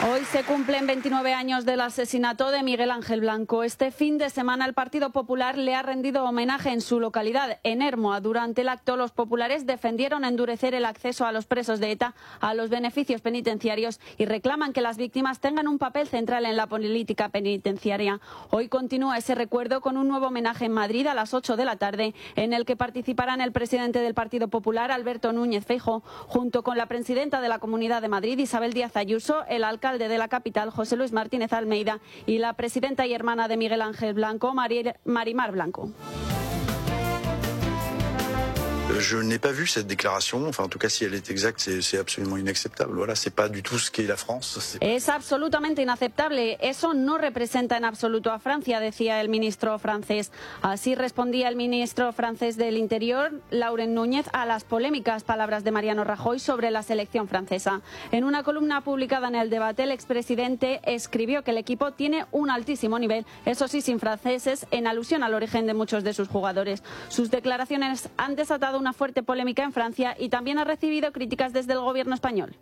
Hoy se cumplen 29 años del asesinato de Miguel Ángel Blanco. Este fin de semana el Partido Popular le ha rendido homenaje en su localidad, en Hermoa. Durante el acto, los populares defendieron endurecer el acceso a los presos de ETA a los beneficios penitenciarios y reclaman que las víctimas tengan un papel central en la política penitenciaria. Hoy continúa ese recuerdo con un nuevo homenaje en Madrid a las 8 de la tarde, en el que participarán el presidente del Partido Popular, Alberto Núñez Feijóo, junto con la presidenta de la Comunidad de Madrid, Isabel Díaz Ayuso, el alcalde de la capital, José Luis Martínez Almeida, y la presidenta y hermana de Miguel Ángel Blanco, Marimar Blanco. Je n'ai pas vu cette déclaration, enfin en tout cas si elle est exacte, c'est absolument inacceptable. Voilà, c'est pas du tout ce qu'est la France. Es absolutamente inaceptable, eso no representa en absoluto a Francia, decía el ministro francés. Así respondía el ministro francés del Interior, Laurent Núñez, a las polémicas palabras de Mariano Rajoy sobre la selección francesa. En una columna publicada en El Debate, el expresidente escribió que el equipo tiene un altísimo nivel, eso sí, sin franceses, en alusión al origen de muchos de sus jugadores. Sus declaraciones han desatado una fuerte polémica en Francia y también ha recibido críticas desde el gobierno español.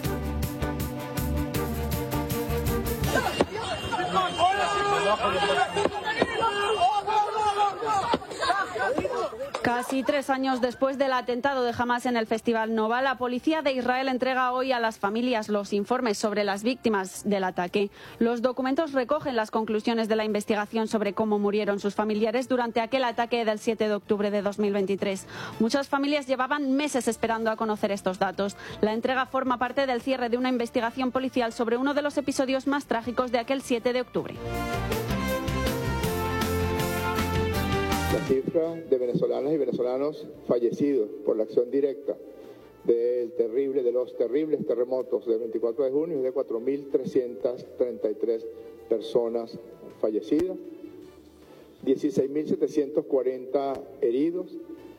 Casi 3 años después del atentado de Hamás en el Festival Nova, la policía de Israel entrega hoy a las familias los informes sobre las víctimas del ataque. Los documentos recogen las conclusiones de la investigación sobre cómo murieron sus familiares durante aquel ataque del 7 de octubre de 2023. Muchas familias llevaban meses esperando a conocer estos datos. La entrega forma parte del cierre de una investigación policial sobre uno de los episodios más trágicos de aquel 7 de octubre. La cifra de venezolanas y venezolanos fallecidos por la acción directa de los terribles terremotos del 24 de junio es de 4.333 personas fallecidas, 16.740 heridos,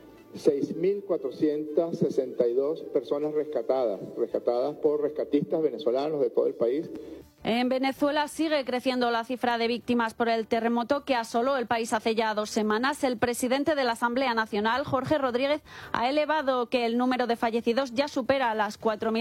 6.462 personas rescatadas por rescatistas venezolanos de todo el país. En Venezuela sigue creciendo la cifra de víctimas por el terremoto que asoló el país hace ya 2 semanas. El presidente de la Asamblea Nacional, Jorge Rodríguez, ha elevado que el número de fallecidos ya supera las 4.000.